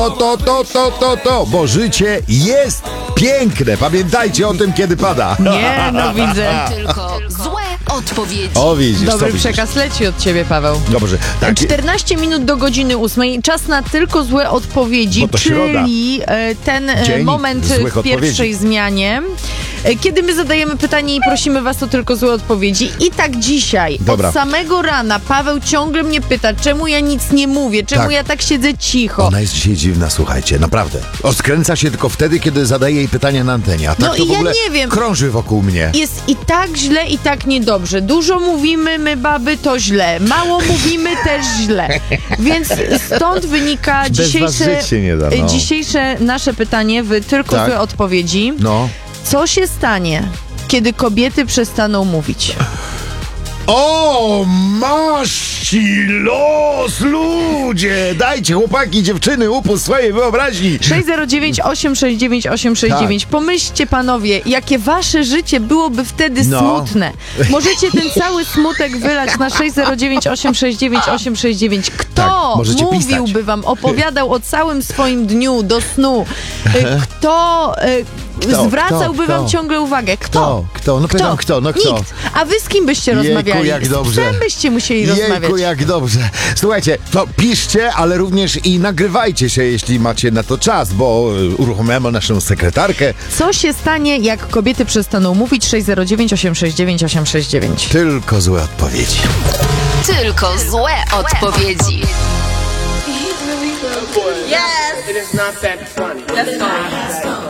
bo życie jest piękne. Pamiętajcie o tym, kiedy pada. Nie, no widzę. Tylko złe odpowiedzi. O, widzisz, Dobry co widzisz? przekaz leci od ciebie, Paweł. Dobrze, tak. 14 minut do godziny 8. Czas na tylko złe odpowiedzi, Bo to środa. czyli ten Dzień moment złych w pierwszej odpowiedzi. zmianie, kiedy my zadajemy pytanie i prosimy was o tylko złe odpowiedzi. I tak dzisiaj, Dobra. od samego rana, Paweł ciągle mnie pyta, czemu ja nic nie mówię, czemu Tak. ja tak siedzę cicho. Ona jest dzisiaj dziwna, słuchajcie, naprawdę. Odkręca się tylko wtedy, kiedy zadaje jej pytania na antenie, a tak No to i w ja ogóle nie wiem. krąży wokół mnie. Jest i tak źle, i tak niedobrze. Dużo mówimy, my baby, to źle. Mało mówimy, też źle. Więc stąd wynika Bez was żyć się nie da, no. dzisiejsze nasze pytanie w tylko Tak. złe odpowiedzi. No. Co się stanie, kiedy kobiety przestaną mówić? O, maści los, ludzie! Dajcie, chłopaki, dziewczyny, upust swojej wyobraźni. 609 869 869. Pomyślcie, panowie, jakie wasze życie byłoby wtedy No. smutne. Możecie ten cały smutek wylać na 609 869 869. Kto Tak, możecie mówiłby pisać. wam, opowiadał o całym swoim dniu do snu? Kto zwracałby Kto? wam ciągle uwagę? Kto? Kto? No pytam, kto? No kto? Nikt. A wy z kim byście Jejku, rozmawiali? jak Z dobrze. psem byście musieli rozmawiać. Jejku, jak dobrze. Słuchajcie, to piszcie, ale również i nagrywajcie się, jeśli macie na to czas, bo uruchomiamy naszą sekretarkę. Co się stanie, jak kobiety przestaną mówić? 609 869 869. Tylko złe odpowiedzi. Tylko złe odpowiedzi. It is not that funny.